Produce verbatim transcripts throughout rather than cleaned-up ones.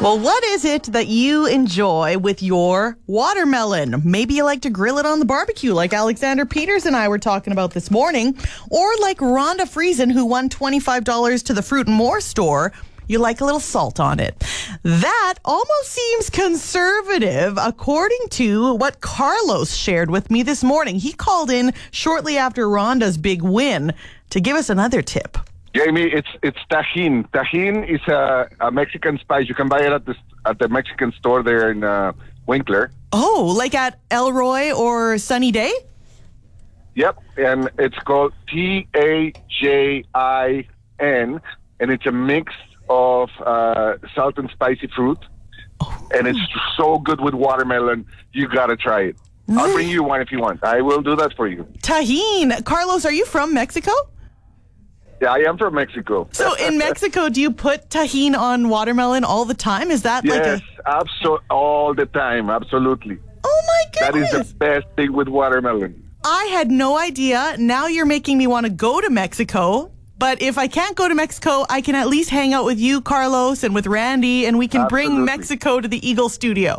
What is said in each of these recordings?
Well, what is it that you enjoy with your watermelon? Maybe you like to grill it on the barbecue like Alexander Peters and I were talking about this morning. Or like Rhonda Friesen, who won twenty-five dollars to the Fruit and More store. You like a little salt on it. That almost seems conservative, according to what Carlos shared with me this morning. He called in shortly after Rhonda's big win to give us another tip. Jamie, it's it's Tajín. Tajín is a, a Mexican spice. You can buy it at the at the Mexican store there in uh, Winkler. Oh, like at Elroy or Sunny Day? Yep, and it's called T A J I N, and it's a mix of uh, salt and spicy fruit, oh. and it's so good with watermelon. You gotta try it. Really? I'll bring you one if you want. I will do that for you. Tajín. Carlos, are you from Mexico? Yeah, I am from Mexico. So in Mexico, do you put Tajín on watermelon all the time? Is that yes, like a... Yes, abso- all the time, absolutely. Oh my goodness. That is the best thing with watermelon. I had no idea. Now you're making me want to go to Mexico. But if I can't go to Mexico, I can at least hang out with you, Carlos, and with Randy, and we can absolutely. bring Mexico to the Eagle studio.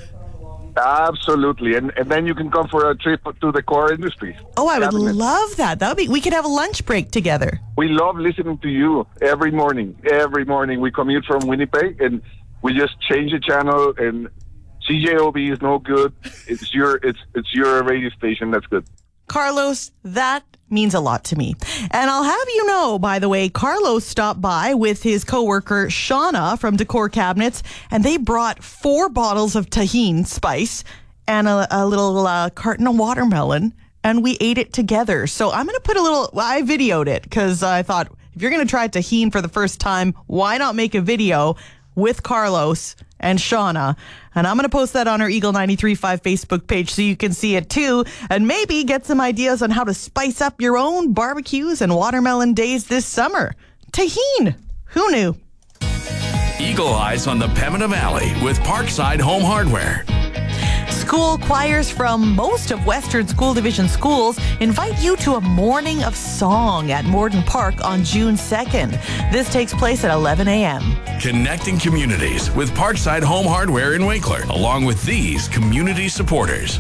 Absolutely, and and then you can come for a trip to the core industries. Oh, I would Cabinet. love that. That would be. We could have a lunch break together. We love listening to you every morning. Every morning we commute from Winnipeg, and we just change the channel. And C J O B is no good. It's your it's it's your radio station. That's good. Carlos, that means a lot to me. And I'll have you know, by the way, Carlos stopped by with his coworker Shauna from Decor Cabinets, and they brought four bottles of Tajín spice and a, a little uh, carton of watermelon, and we ate it together. So I'm going to put a little, well, I videoed it because I thought, if you're going to try Tajín for the first time, why not make a video with Carlos and Shauna? And I'm going to post that on our Eagle ninety-three point five Facebook page so you can see it too, and maybe get some ideas on how to spice up your own barbecues and watermelon days this summer. Tajín, who knew? Eagle Eyes on the Pembina Valley with Parkside Home Hardware. School choirs from most of Western School Division schools invite you to a morning of song at Morden Park on June second. This takes place at eleven a.m. Connecting communities with Parkside Home Hardware in Winkler, along with these community supporters.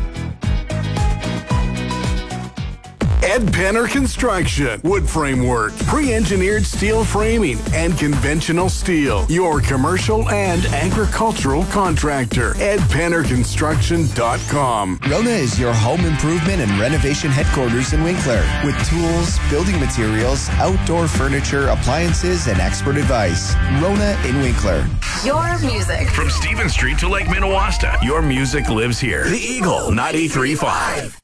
Ed Penner Construction, wood framework, pre-engineered steel framing, and conventional steel. Your commercial and agricultural contractor. ed penner construction dot com. Rona is your home improvement and renovation headquarters in Winkler, with tools, building materials, outdoor furniture, appliances, and expert advice. Rona in Winkler. Your music. From Stephen Street to Lake Minnewaska, your music lives here. The Eagle ninety-three point five.